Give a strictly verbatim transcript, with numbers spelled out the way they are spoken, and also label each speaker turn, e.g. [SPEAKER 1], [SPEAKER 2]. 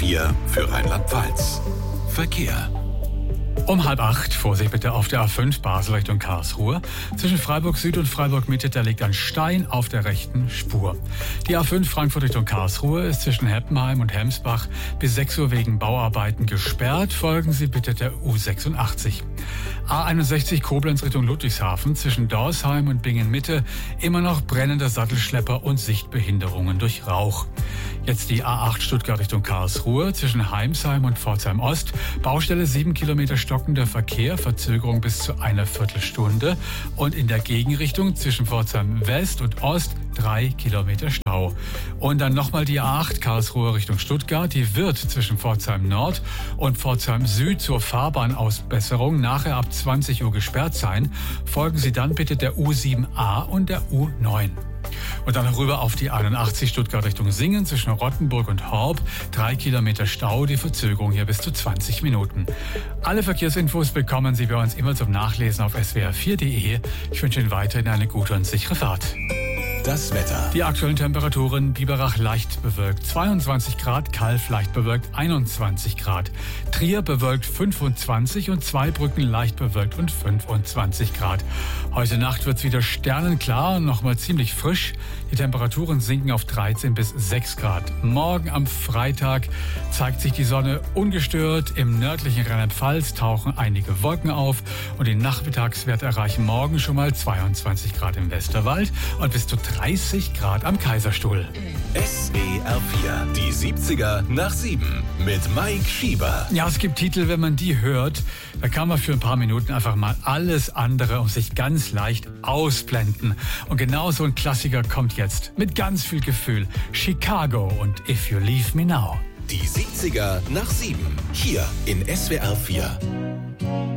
[SPEAKER 1] vier für Rheinland-Pfalz. Verkehr.
[SPEAKER 2] Um halb acht, Vorsicht bitte auf der A fünf Basel Richtung Karlsruhe. Zwischen Freiburg Süd und Freiburg Mitte, da liegt ein Stein auf der rechten Spur. Die A fünf Frankfurt Richtung Karlsruhe ist zwischen Heppenheim und Hemsbach bis sechs Uhr wegen Bauarbeiten gesperrt. Folgen Sie bitte der U sechsundachtzig. A einundsechzig Koblenz Richtung Ludwigshafen zwischen Dorsheim und Bingen Mitte immer noch brennende Sattelschlepper und Sichtbehinderungen durch Rauch. Jetzt die A acht Stuttgart Richtung Karlsruhe zwischen Heimsheim und Pforzheim Ost. Baustelle sieben Kilometer stockender Verkehr, Verzögerung bis zu einer Viertelstunde. Und in der Gegenrichtung zwischen Pforzheim West und Ost drei Kilometer Stau. Und dann nochmal die A acht Karlsruhe Richtung Stuttgart. Die wird zwischen Pforzheim Nord und Pforzheim Süd zur Fahrbahnausbesserung nachher ab zwanzig Uhr gesperrt sein. Folgen Sie dann bitte der U sieben A und der U neun. Und dann rüber auf die einundachtzig Stuttgart Richtung Singen zwischen Rottenburg und Horb. Drei Kilometer Stau, die Verzögerung hier bis zu zwanzig Minuten. Alle Verkehrsinfos bekommen Sie bei uns immer zum Nachlesen auf s w r vier punkt d e. Ich wünsche Ihnen weiterhin eine gute und sichere Fahrt.
[SPEAKER 1] Das Wetter.
[SPEAKER 2] Die aktuellen Temperaturen: Biberach leicht bewölkt zweiundzwanzig Grad, Calw leicht bewölkt einundzwanzig Grad, Trier bewölkt fünfundzwanzig und Zweibrücken leicht bewölkt und fünfundzwanzig Grad. Heute Nacht wird es wieder sternenklar und nochmal ziemlich frisch. Die Temperaturen sinken auf dreizehn bis sechs Grad. Morgen am Freitag zeigt sich die Sonne ungestört. Im nördlichen Rheinland-Pfalz tauchen einige Wolken auf und die Nachmittagswerte erreichen morgen schon mal zweiundzwanzig Grad im Westerwald und bis zu dreißig Grad am Kaiserstuhl.
[SPEAKER 1] S W R vier, die siebziger nach sieben mit Mike Schieber.
[SPEAKER 2] Ja, es gibt Titel, wenn man die hört, da kann man für ein paar Minuten einfach mal alles andere und sich ganz leicht ausblenden. Und genau so ein Klassiker kommt jetzt mit ganz viel Gefühl. Chicago und If You Leave Me Now.
[SPEAKER 1] Die siebziger nach sieben, hier in S W R vier.